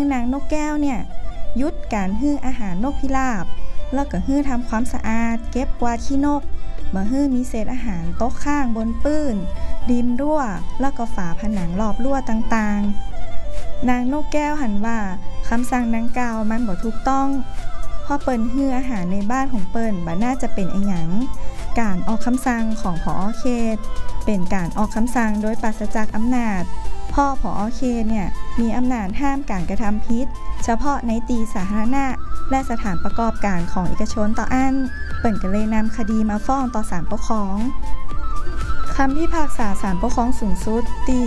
ให้นางนกแก้วเนี่ยยุดการฮื้ออาหารนกพิราบแล้วก็ฮื้อทำความสะอาดเก็บกวาดขี้นกมาฮื้อมีเศษอาหารตกข้างบนปื้นริมรั้วแล้วก็ฝาผนังรอบรั้วต่างๆนางนกแก้วหันว่าคำสั่งดังกล่าวมันบ่ถูกต้องเพราะเปิ้นฮื้ออาหารในบ้านของเปิ้นบ่น่าจะเป็นอิหยังการออกคำสั่งของผอ.เขตเป็นการออกคำสั่งโดยปราศจากอำนาจพ่อผอ.เขตเนี่ยมีอำนาจห้ามการกระทำผิดเฉพาะในที่สาธารณะและสถานประกอบการของเอกชนต่ออันเปิ้นก็เลยนำคดีมาฟ้องต่อศาลปกครองคำพิพากษาศาลปกครองสูงสุดที่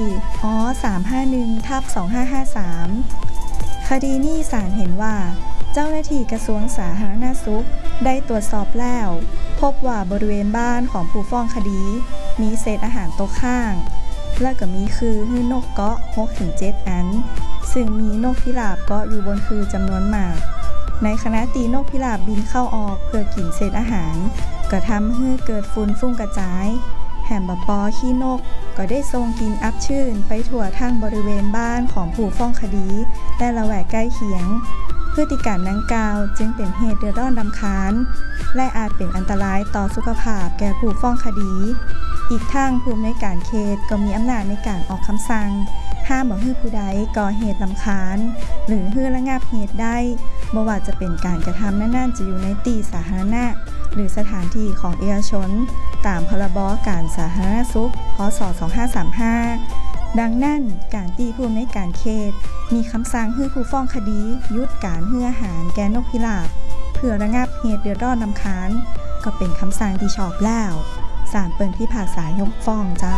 351/2553คดีนี้ศาลเห็นว่าเจ้าหน้าที่กระทรวงสาธารณสุขได้ตรวจสอบแล้วพบว่าบริเวณบ้านของผู้ฟ้องคดีมีเศษอาหารตกข้างและก็มีคือหื้อนกเกาะ 6-7 อันซึ่งมีนกพิราบเกาะอยู่บนคือจำนวนมากในขณะที่นกพิราบบินเข้าออกเพื่อกินเศษอาหารก็ทำให้เกิดฝุ่นฟุ้งกระจายแหมบ่พอขี้นกก็ได้ส่งกลิ่นอับชื้นไปทั่วทั้งบริเวณบ้านของผู้ฟ้องคดีและละแวกใกล้เคียงพฤติการดังกล่าวจึงเป็นเหตุเดือดร้อนรำคาญและอาจเป็นอันตรายต่อสุขภาพแก่ผู้ฟ้องคดีอีกทั้งผู้อำนวยการเขตก็มีอำนาจในการออกคำสั่งห้ามบ่ให้ผู้ใดก่อเหตุรำคาญหรือให้ระงับเหตุได้บ่ว่าจะเป็นการกระทำนั้นๆจะอยู่ในที่สาธารณะหรือสถานที่ของเอกชนตามพรบการสาธารณสุขพ.ศ. 2535ดังนั้นการที่ผู้อำนวยการเขตมีคำสั่งให้ผู้ฟ้องคดีหยุดการให้อาหารแก่นกพิราบเพื่อระงับเหตุเดือดร้อนรำคาญก็เป็นคำสั่งที่ชอบแล้วศาลเปิ้นพิพากษายกฟ้องจ้า